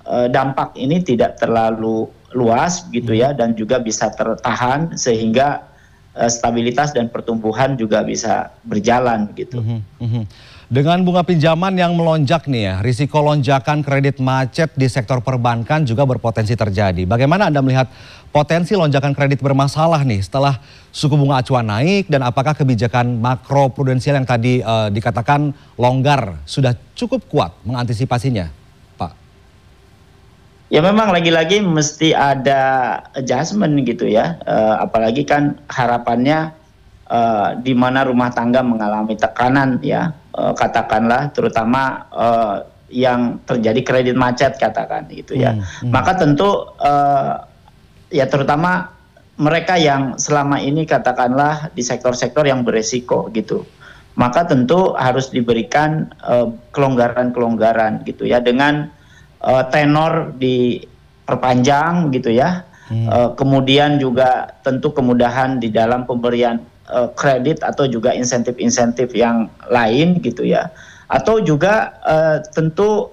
dampak ini tidak terlalu luas gitu ya, dan juga bisa tertahan sehingga stabilitas dan pertumbuhan juga bisa berjalan gitu. Dengan bunga pinjaman yang melonjak nih ya, risiko lonjakan kredit macet di sektor perbankan juga berpotensi terjadi. Bagaimana Anda melihat potensi lonjakan kredit bermasalah nih setelah suku bunga acuan naik, dan apakah kebijakan makro prudensial yang tadi dikatakan longgar sudah cukup kuat mengantisipasinya, Pak? Ya memang lagi-lagi mesti ada adjustment gitu ya, apalagi kan harapannya di mana rumah tangga mengalami tekanan ya, katakanlah terutama yang terjadi kredit macet katakan gitu ya. Maka tentu ya terutama mereka yang selama ini katakanlah di sektor-sektor yang beresiko gitu, maka tentu harus diberikan kelonggaran-kelonggaran gitu ya, dengan tenor diperpanjang gitu ya. Kemudian juga tentu kemudahan di dalam pemberian kredit atau juga insentif-insentif yang lain gitu ya. Atau juga tentu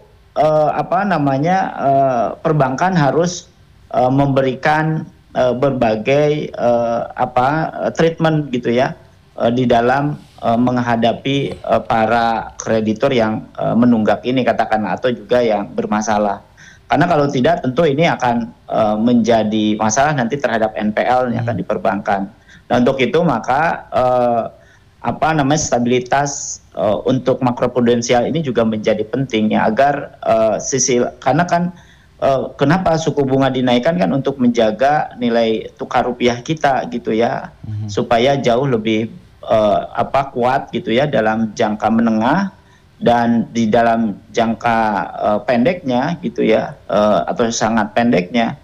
perbankan harus memberikan berbagai treatment gitu ya di dalam menghadapi para kreditur yang menunggak ini katakanlah, atau juga yang bermasalah. Karena kalau tidak tentu ini akan menjadi masalah nanti terhadap NPL yang akan diperbankan. Nah untuk itu maka stabilitas untuk makroprudensial ini juga menjadi penting ya, agar karena kan kenapa suku bunga dinaikkan kan untuk menjaga nilai tukar rupiah kita gitu ya, supaya jauh lebih kuat gitu ya dalam jangka menengah, dan di dalam jangka pendeknya gitu ya, atau sangat pendeknya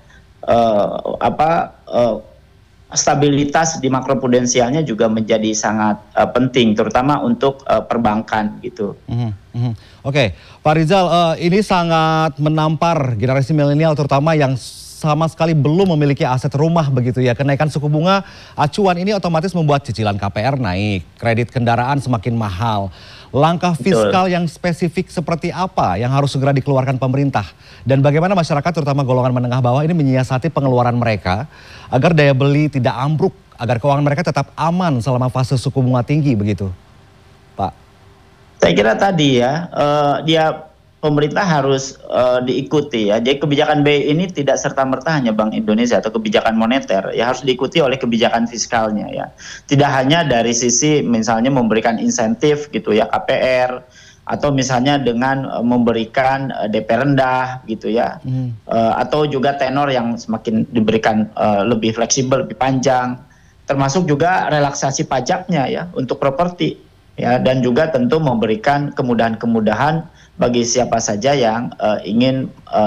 stabilitas di makroprudensialnya juga menjadi sangat penting, terutama untuk perbankan gitu. Oke, Pak Rizal, ini sangat menampar generasi milenial terutama yang sama sekali belum memiliki aset rumah begitu ya. Kenaikan suku bunga acuan ini otomatis membuat cicilan KPR naik, kredit kendaraan semakin mahal. Langkah fiskal yang spesifik seperti apa yang harus segera dikeluarkan pemerintah? Dan bagaimana masyarakat terutama golongan menengah bawah ini menyiasati pengeluaran mereka agar daya beli tidak ambruk, agar keuangan mereka tetap aman selama fase suku bunga tinggi begitu, Pak? Saya kira tadi ya, pemerintah harus diikuti ya. Jadi kebijakan BI ini tidak serta-merta hanya Bank Indonesia atau kebijakan moneter, ya harus diikuti oleh kebijakan fiskalnya ya. Tidak hanya dari sisi misalnya memberikan insentif gitu ya KPR, atau misalnya dengan memberikan DP rendah gitu ya, atau juga tenor yang semakin diberikan lebih fleksibel, lebih panjang, termasuk juga relaksasi pajaknya ya untuk properti ya, dan juga tentu memberikan kemudahan-kemudahan bagi siapa saja yang ingin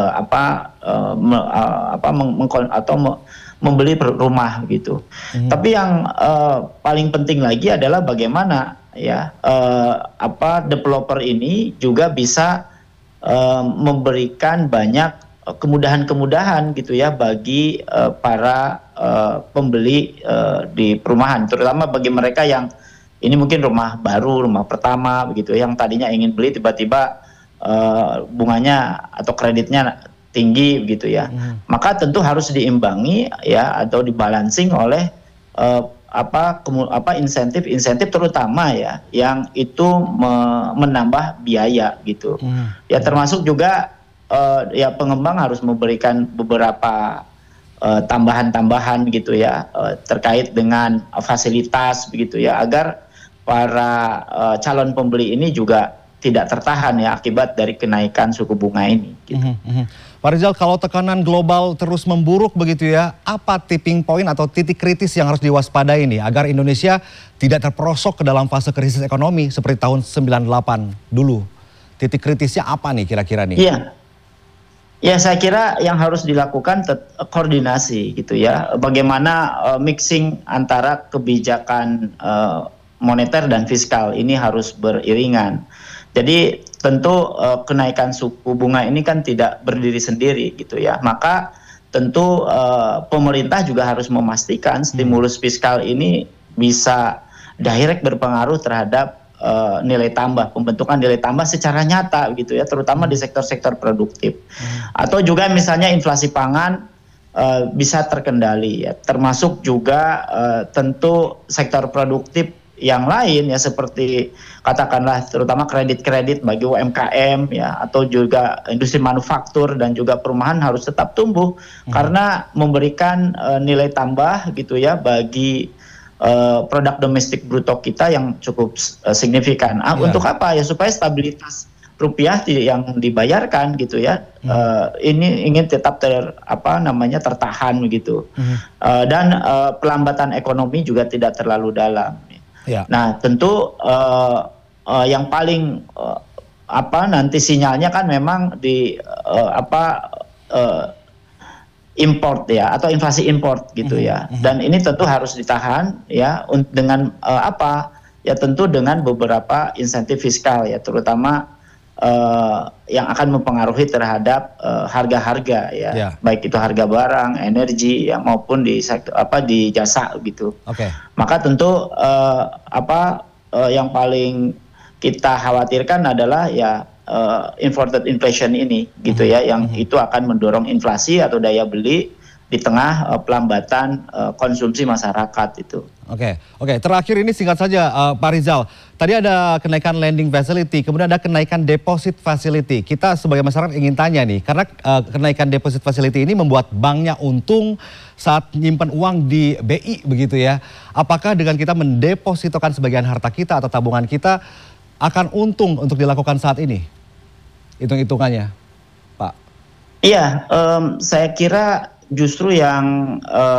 membeli rumah gitu. Tapi yang paling penting lagi adalah bagaimana ya developer ini juga bisa memberikan banyak kemudahan-kemudahan gitu ya bagi para pembeli di perumahan, terutama bagi mereka yang ini mungkin rumah baru, rumah pertama begitu, yang tadinya ingin beli tiba-tiba bunganya atau kreditnya tinggi gitu ya. Maka tentu harus diimbangi ya, atau dibalancing oleh insentif terutama ya yang itu menambah biaya gitu. Ya termasuk juga ya pengembang harus memberikan beberapa tambahan-tambahan gitu ya terkait dengan fasilitas begitu ya, agar para calon pembeli ini juga tidak tertahan ya akibat dari kenaikan suku bunga ini. Gitu. Pak Rizal, kalau tekanan global terus memburuk begitu ya, apa tipping point atau titik kritis yang harus diwaspadai nih agar Indonesia tidak terperosok ke dalam fase krisis ekonomi seperti tahun 98 dulu? Titik kritisnya apa nih kira-kira nih? Iya. Ya saya kira yang harus dilakukan koordinasi gitu ya. Bagaimana mixing antara kebijakan moneter dan fiskal ini harus beriringan. Jadi tentu kenaikan suku bunga ini kan tidak berdiri sendiri gitu ya. Maka tentu pemerintah juga harus memastikan stimulus fiskal ini bisa direct berpengaruh terhadap nilai tambah, pembentukan nilai tambah secara nyata gitu ya, terutama di sektor-sektor produktif. Atau juga misalnya inflasi pangan bisa terkendali ya, termasuk juga tentu sektor produktif yang lain ya, seperti katakanlah terutama kredit-kredit bagi UMKM ya, atau juga industri manufaktur dan juga perumahan harus tetap tumbuh karena memberikan nilai tambah gitu ya bagi produk domestik bruto kita yang cukup signifikan. Untuk apa ya? Supaya stabilitas rupiah yang dibayarkan gitu ya, ini ingin tetap tertahan begitu. Dan pelambatan ekonomi juga tidak terlalu dalam. Nah tentu yang paling nanti sinyalnya kan memang di import ya, atau inflasi import gitu ya. Dan ini tentu harus ditahan ya dengan tentu dengan beberapa insentif fiskal ya, terutama yang akan mempengaruhi terhadap harga-harga ya, baik itu harga barang, energi ya, maupun di sektor di jasa gitu. Maka tentu yang paling kita khawatirkan adalah ya imported inflation ini gitu ya, yang itu akan mendorong inflasi atau daya beli di tengah pelambatan konsumsi masyarakat itu. Oke. Terakhir ini singkat saja Pak Rizal, tadi ada kenaikan lending facility, kemudian ada kenaikan deposit facility. Kita sebagai masyarakat ingin tanya nih, karena kenaikan deposit facility ini membuat banknya untung saat menyimpan uang di BI begitu ya. Apakah dengan kita mendepositokan sebagian harta kita atau tabungan kita akan untung untuk dilakukan saat ini? Hitung-hitungannya, Pak. Iya, saya kira justru yang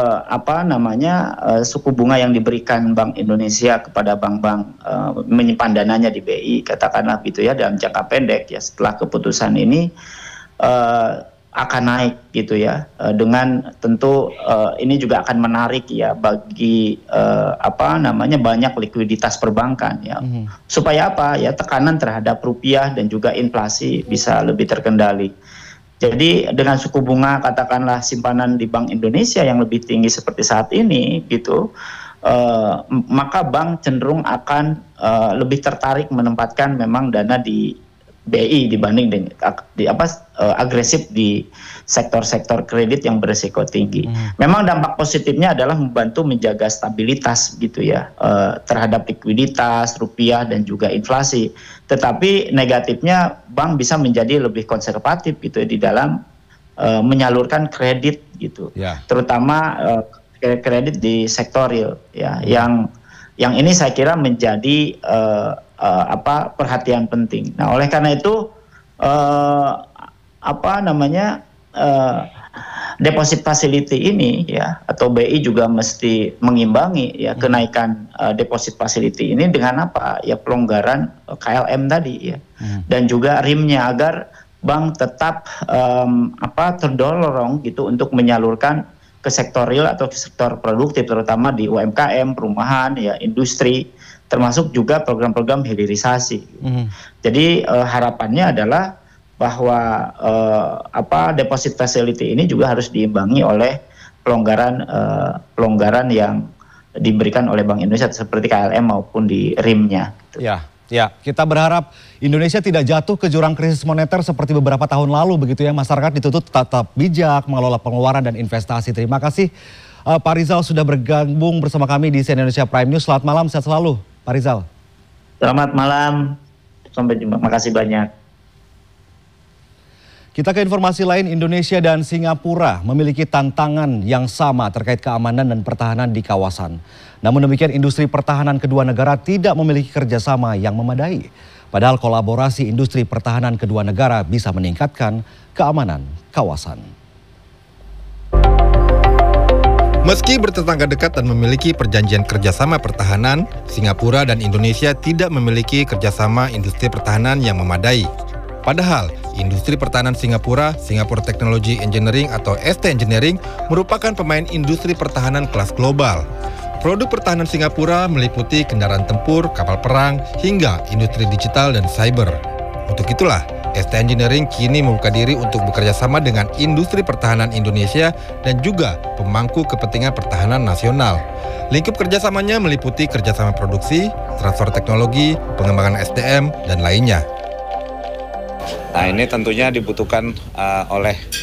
suku bunga yang diberikan Bank Indonesia kepada bank-bank menyimpan dananya di BI, katakanlah gitu ya, dalam jangka pendek ya, setelah keputusan ini akan naik gitu ya, dengan tentu ini juga akan menarik ya bagi banyak likuiditas perbankan ya, supaya tekanan terhadap rupiah dan juga inflasi bisa lebih terkendali. Jadi dengan suku bunga katakanlah simpanan di Bank Indonesia yang lebih tinggi seperti saat ini gitu, maka bank cenderung akan lebih tertarik menempatkan memang dana di BI dibanding agresif di sektor-sektor kredit yang berisiko tinggi. Memang dampak positifnya adalah membantu menjaga stabilitas gitu ya, terhadap likuiditas rupiah dan juga inflasi. Tetapi negatifnya bank bisa menjadi lebih konservatif gitu ya, di dalam menyalurkan kredit gitu, terutama kredit di sektor real ya, yang ini saya kira menjadi perhatian penting. Nah, oleh karena itu deposit facility ini ya, atau BI juga mesti mengimbangi ya kenaikan deposit facility ini dengan pelonggaran KLM tadi ya, dan juga rimnya, agar bank tetap terdorong gitu untuk menyalurkan ke sektor real atau ke sektor produktif, terutama di UMKM, perumahan ya, industri, termasuk juga program-program hilirisasi. Jadi harapannya adalah bahwa deposit facility ini juga harus diimbangi oleh pelonggaran yang diberikan oleh Bank Indonesia seperti KLM maupun di rimnya. Ya, kita berharap Indonesia tidak jatuh ke jurang krisis moneter seperti beberapa tahun lalu begitu ya. Masyarakat dituntut tetap bijak mengelola pengeluaran dan investasi. Terima kasih Pak Rizal sudah bergabung bersama kami di CNN Indonesia Prime News. Selamat malam, sehat selalu Pak Rizal. Selamat malam, sampai jumpa. Makasih banyak. Kita ke informasi lain, Indonesia dan Singapura memiliki tantangan yang sama terkait keamanan dan pertahanan di kawasan. Namun demikian, industri pertahanan kedua negara tidak memiliki kerjasama yang memadai. Padahal kolaborasi industri pertahanan kedua negara bisa meningkatkan keamanan kawasan. Meski bertetangga dekat dan memiliki perjanjian kerjasama pertahanan, Singapura dan Indonesia tidak memiliki kerjasama industri pertahanan yang memadai. Padahal, industri pertahanan Singapura, Singapore Technology Engineering atau ST Engineering, merupakan pemain industri pertahanan kelas global. Produk pertahanan Singapura meliputi kendaraan tempur, kapal perang, hingga industri digital dan cyber. Untuk itulah, ST Engineering kini membuka diri untuk bekerja sama dengan industri pertahanan Indonesia dan juga pemangku kepentingan pertahanan nasional. Lingkup kerjasamanya meliputi kerjasama produksi, transfer teknologi, pengembangan SDM, dan lainnya. Nah, ini tentunya dibutuhkan oleh